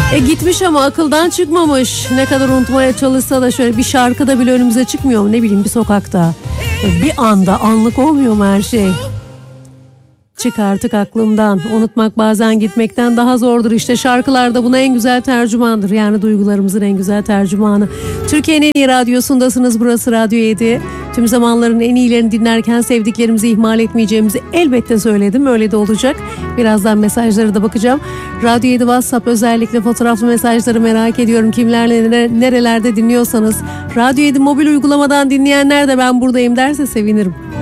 Gitmiş ama akıldan çıkmamış. Ne kadar unutmaya çalışsa da şöyle bir şarkıda bile önümüze çıkmıyor mu? Ne bileyim, bir sokakta. Bir anda anlık olmuyor mu her şey? Çık artık aklımdan. Unutmak bazen gitmekten daha zordur. İşte şarkılarda buna en güzel tercümandır. Yani duygularımızın en güzel tercümanı. Türkiye'nin en iyi radyosundasınız. Burası Radyo 7. Tüm zamanların en iyilerini dinlerken sevdiklerimizi ihmal etmeyeceğimizi elbette söyledim. Öyle de olacak. Birazdan mesajlara da bakacağım. Radyo 7 WhatsApp, özellikle fotoğraflı mesajları merak ediyorum. Kimlerle nerelerde dinliyorsanız. Radyo 7 mobil uygulamadan dinleyenler de ben buradayım derse sevinirim.